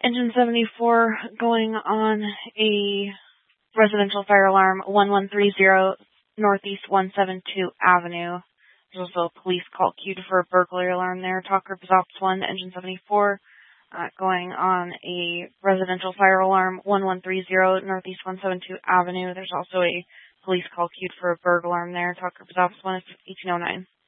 Engine 74 going on a residential fire alarm 1130 Northeast 172 Avenue. There's also a police call queued for a burglary alarm there. Talk group is Ops 1, Engine 74. Going on a residential fire alarm 1130 Northeast 172 Avenue. There's also a police call queued for a burglar alarm there. Talk group is Ops 1, 1809.